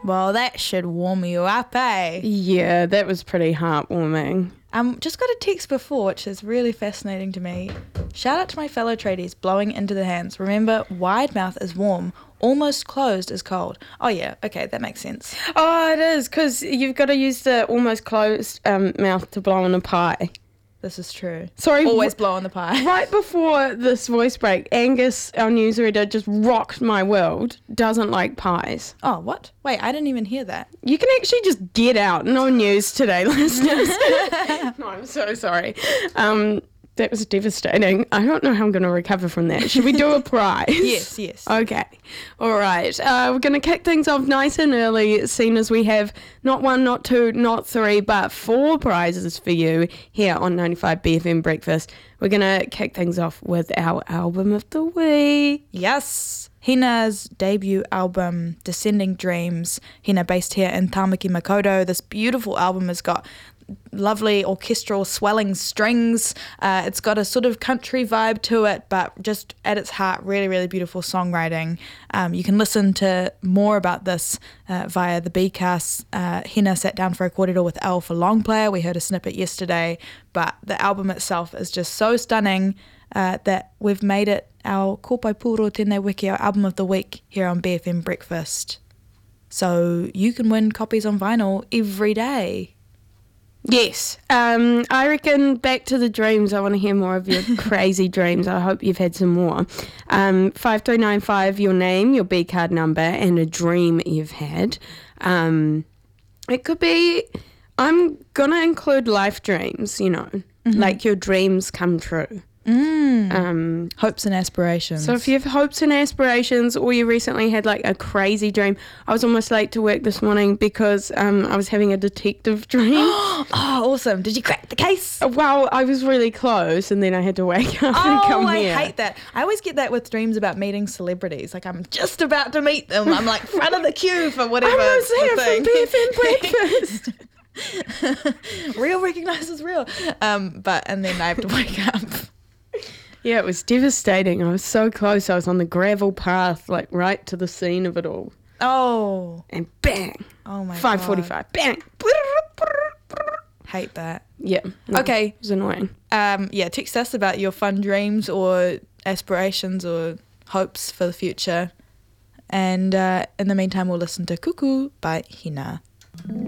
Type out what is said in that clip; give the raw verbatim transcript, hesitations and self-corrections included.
Well, that should warm you up, eh? Yeah, that was pretty heartwarming. Um, just got a text before, which is really fascinating to me. Shout out to my fellow tradies, blowing into the hands. Remember, wide mouth is warm, almost closed is cold. Oh yeah, okay, that makes sense. Oh, it is, because you've got to use the almost closed um, mouth to blow on a pie. This is true. Sorry. Always blow on the pie. Right before this voice break, Angus, our newsreader, just rocked my world. Doesn't like pies. Oh, what? Wait, I didn't even hear that. You can actually just get out. No news today, listeners. No, I'm so sorry. Um, that was devastating. I don't know how I'm going to recover from that. Should we do a prize? Yes, yes. Okay. All right. Uh, we're going to kick things off nice and early, seeing as we have not one, not two, not three, but four prizes for you here on ninety-five B F M Breakfast. We're going to kick things off with our album of the week. Yes. Hina's debut album, Descending Dreams. Hina based here in Tamaki Makaurau. This beautiful album has got lovely orchestral swelling strings. Uh, it's got a sort of country vibe to it, but just at its heart, really, really beautiful songwriting. Um, you can listen to more about this uh, via the B-Cast. Uh, Hina sat down for a kōrero with Elle for Long Player. We heard a snippet yesterday, but the album itself is just so stunning uh, that we've made it our Kōpai Pūro Tēnei Wiki, our album of the week here on B F M Breakfast. So you can win copies on vinyl every day. Yes. Um, I reckon back to the dreams. I want to hear more of your crazy dreams. I hope you've had some more. Um, five three nine five, your name, your B card number, and a dream you've had. Um, it could be, I'm going to include life dreams, you know, mm-hmm. like your dreams come true. Mm. Um, hopes and aspirations. So if you have hopes and aspirations, or you recently had like a crazy dream. I was almost late to work this morning because um, I was having a detective dream. Oh, awesome. Did you crack the case? Well, I was really close, and then I had to wake up oh, and come I here. I hate that. I always get that with dreams about meeting celebrities. Like, I'm just about to meet them. I'm like front of the queue for whatever. I'm Rosanna from B F M Breakfast. Real recognises real. Um, but, and then I have to wake up. Yeah, it was devastating. I was so close. I was on the gravel path, like right to the scene of it all. Oh. And bang. Oh my god. five forty-five. Bang. Hate that. Yeah. No, okay. It was annoying. Um, yeah, text us about your fun dreams or aspirations or hopes for the future. And uh, in the meantime, we'll listen to Cuckoo by Hina.